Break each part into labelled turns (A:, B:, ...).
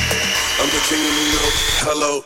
A: I'm the king of New York. Hello.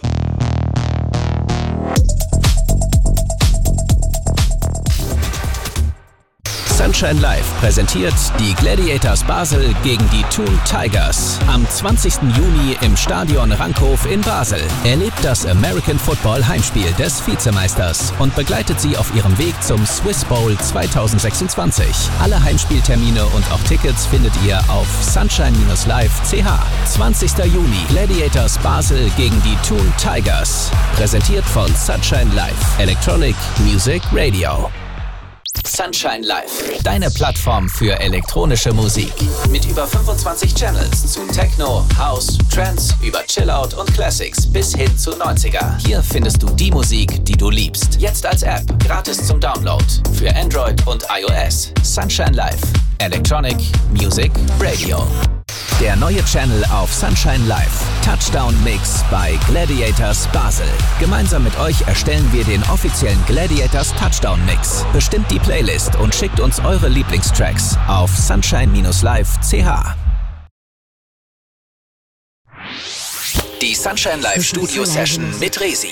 B: Sunshine Live präsentiert die Gladiators Basel gegen die Thun Tigers. Am 20. Juni im Stadion Rankhof in Basel. Erlebt das American Football Heimspiel des Vizemeisters und begleitet sie auf ihrem Weg zum Swiss Bowl 2026. Alle Heimspieltermine und auch Tickets findet ihr auf sunshine-live.ch. 20. Juni, Gladiators Basel gegen die Thun Tigers. Präsentiert von Sunshine Live. Electronic Music Radio. Sunshine Live, deine Plattform für elektronische Musik. Mit über 25 Channels zu Techno, House, Trance, über Chillout und Classics bis hin zu 90er. Hier findest du die Musik, die du liebst. Jetzt als App, gratis zum Download. Für Android und iOS. Sunshine Live, Electronic Music Radio. Der neue Channel auf Sunshine Live. Touchdown Mix bei Gladiators Basel. Gemeinsam mit euch erstellen wir den offiziellen Gladiators Touchdown Mix. Bestimmt die Playlist und schickt uns eure Lieblingstracks auf sunshine-live.ch. Die Sunshine Live Studio Session mit Resi.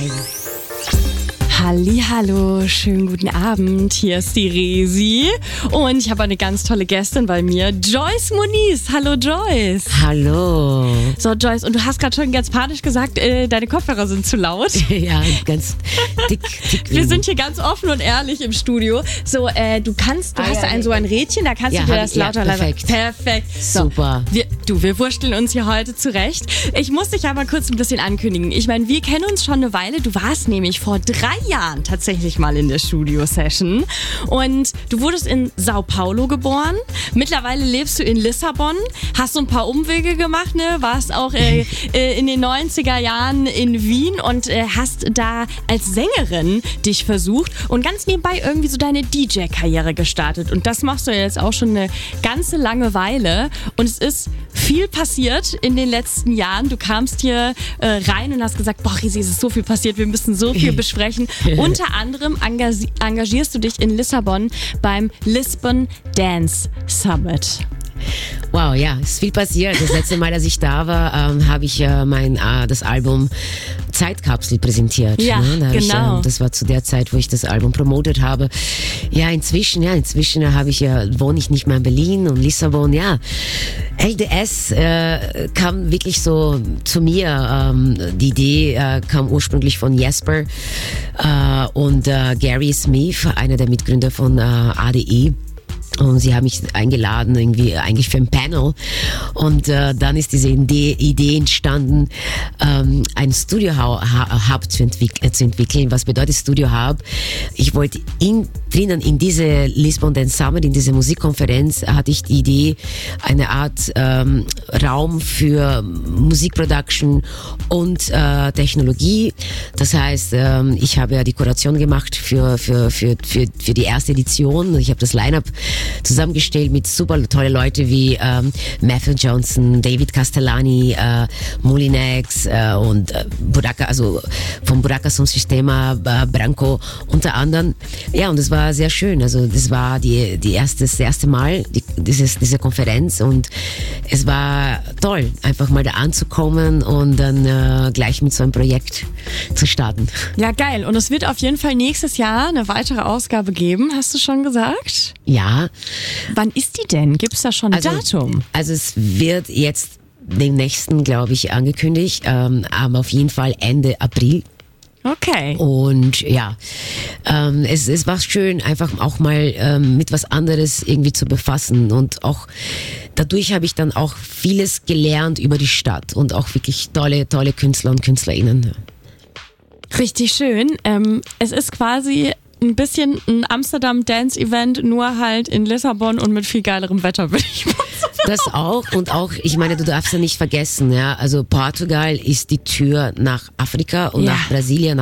C: Hallihallo, schönen guten Abend. Hier ist die Resi und ich habe eine ganz tolle Gästin bei mir, Joyce Muniz. Hallo Joyce.
D: Hallo.
C: So Joyce, und du hast gerade schon ganz panisch gesagt, deine Kopfhörer sind zu laut.
D: Ja, ganz dick.
C: Wir sind hier ganz offen und ehrlich im Studio. So, du hast so ein Rädchen, da kannst du dir das lauter leise. Perfekt. So,
D: super.
C: Wir wurschteln uns hier heute zurecht. Ich muss dich aber kurz ein bisschen ankündigen. Ich meine, wir kennen uns schon eine Weile. Du warst nämlich vor 3 Jahren tatsächlich mal in der Studio-Session. Und du wurdest in Sao Paulo geboren. Mittlerweile lebst du in Lissabon. Hast so ein paar Umwege gemacht, ne? Warst auch in den 90er Jahren in Wien und hast da als Sängerin dich versucht und ganz nebenbei irgendwie so deine DJ-Karriere gestartet. Und das machst du jetzt auch schon eine ganze lange Weile. Und es ist viel passiert in den letzten Jahren. Du kamst hier rein und hast gesagt, boah, Resi, es ist so viel passiert, wir müssen so viel besprechen. Unter anderem engagierst du dich in Lissabon beim Lisbon Dance Summit.
D: Wow, ja, es ist viel passiert. Das letzte Mal, als ich da war, habe ich das Album Zeitkapsel präsentiert.
C: Ja,
D: ne?
C: genau.
D: Das war zu der Zeit, wo ich das Album promotet habe. Ja, inzwischen wohne ich nicht mehr in Berlin und Lissabon. Ja, LDS kam wirklich so zu mir. Die Idee kam ursprünglich von Jesper und Gary Smith, einer der Mitgründer von ADE. Und sie haben mich eingeladen, eigentlich für ein Panel. Und dann ist diese Idee entstanden, ein Studio-Hub zu entwickeln. Was bedeutet Studio-Hub? Ich wollte drinnen in diese Lisbon Dance Summit, in diese Musikkonferenz, hatte ich die Idee, eine Art Raum für Musikproduction und Technologie. Das heißt, ich habe ja die Kuration gemacht für die erste Edition. Ich habe das Line-Up zusammengestellt mit super tolle Leute wie Matthew Johnson, David Castellani, Molinex und Buraka, also vom Buraka Sound Sistema, Branco unter anderem. Ja, und es war sehr schön. Also das war das erste Mal diese Konferenz und es war toll, einfach mal da anzukommen und dann gleich mit so einem Projekt zu starten.
C: Ja, geil. Und es wird auf jeden Fall nächstes Jahr eine weitere Ausgabe geben, hast du schon gesagt?
D: Ja.
C: Wann ist die denn? Gibt es da schon ein Datum?
D: Also es wird jetzt dem nächsten, glaube ich, angekündigt, aber auf jeden Fall Ende April.
C: Okay.
D: Und ja, es war schön, einfach auch mal mit was anderes irgendwie zu befassen und auch dadurch habe ich dann auch vieles gelernt über die Stadt und auch wirklich tolle Künstler und KünstlerInnen.
C: Richtig schön. Es ist quasi ein bisschen ein Amsterdam-Dance-Event, nur halt in Lissabon und mit viel geilerem Wetter, würde ich mal sagen.
D: Das auch und auch, ich meine, du darfst ja nicht vergessen, ja, also Portugal ist die Tür nach Afrika und nach Brasilien,